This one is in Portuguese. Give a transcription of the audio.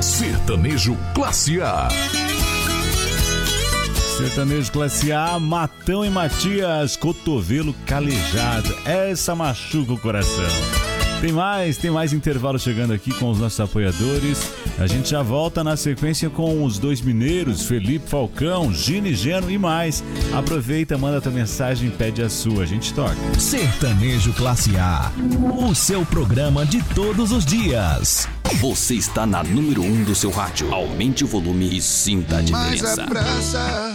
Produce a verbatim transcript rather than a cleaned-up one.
Sertanejo Classe A. Sertanejo Classe A, Matão e Matias, cotovelo calejado. Essa machuca o coração. Tem mais, tem mais intervalo chegando aqui com os nossos apoiadores. A gente já volta na sequência com os dois mineiros, Felipe Falcão, Gini Geno e mais. Aproveita, manda tua mensagem e pede a sua. A gente toca. Sertanejo Classe A, o seu programa de todos os dias. Você está na número um do seu rádio. Aumente o volume e sinta a diferença. Mas é pressa.